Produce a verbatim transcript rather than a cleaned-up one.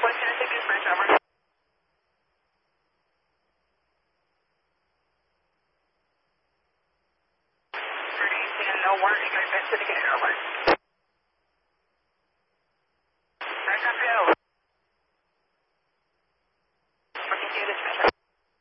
Southwest Tennessee Beach Bridge, over. Pretty, no worries, right back to the gate, over.